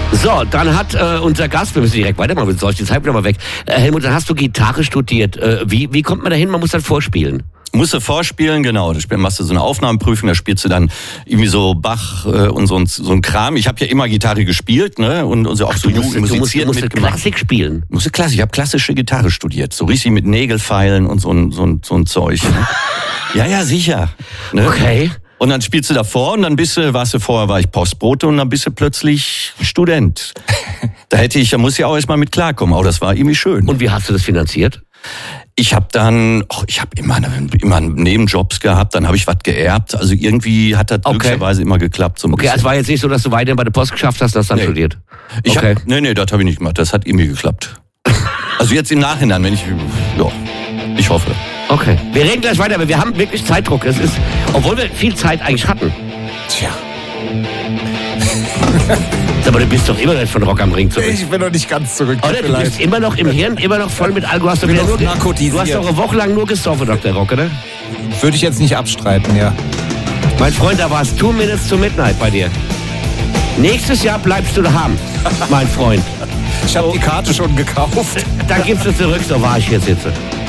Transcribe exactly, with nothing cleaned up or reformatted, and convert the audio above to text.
So, dann hat äh, unser Gast, wir müssen direkt weitermachen, sonst läuft die Zeit wieder mal weg. Äh, Helmut, dann hast du Gitarre studiert. Äh, wie, wie kommt man da hin? Man muss dann vorspielen. Musst du vorspielen, genau. Da machst du so eine Aufnahmeprüfung, da spielst du dann irgendwie so Bach äh, und so ein, so ein Kram. Ich habe ja immer Gitarre gespielt, ne? Und, und so auch Ach, so du musst, musiziert du musst, du musst mitgemacht. Klassik spielen. Musste Klassik. Ich habe klassische Gitarre studiert, so richtig mit Nägelfeilen und so ein so ein, so ein Zeug. Ne? Ja, ja, sicher. Ne? Okay. Und dann spielst du davor und dann bist du, warst du vorher, war ich Postbote und dann bist du plötzlich Student. Da hätte ich, da muss ich ja auch erstmal mit klarkommen. Aber das war irgendwie schön. Und wie hast du das finanziert? Ich habe dann, oh, ich habe immer, immer Nebenjobs gehabt, dann habe ich was geerbt. Also irgendwie hat das Okay. glücklicherweise immer geklappt. So ein Okay, bisschen. also war jetzt nicht so, dass du weiterhin bei der Post geschafft hast, hast dann Nee. studiert. Ich Okay. hab, nee, nee, das habe ich nicht gemacht. Das hat irgendwie geklappt. Also jetzt im Nachhinein, wenn ich, ja, ich hoffe. Okay. Wir reden gleich weiter, aber wir haben wirklich Zeitdruck. Es ist, obwohl wir viel Zeit eigentlich hatten. Tja. Aber du bist doch immer noch nicht von Rock am Ring zurück. Ich bin noch nicht ganz zurück. Oder? Du bist immer noch im Hirn, immer noch voll mit Alkohol. Du hast doch bin wieder noch nur, narkotisiert. du hast doch eine Woche lang nur gesoffen, Doktor Rock, oder? Würde ich jetzt nicht abstreiten, ja. Mein Freund, da war es two minutes to midnight bei dir. Nächstes Jahr bleibst du daheim, mein Freund. Ich habe die Karte schon gekauft. Dann gibst du zurück, so war ich hier sitze.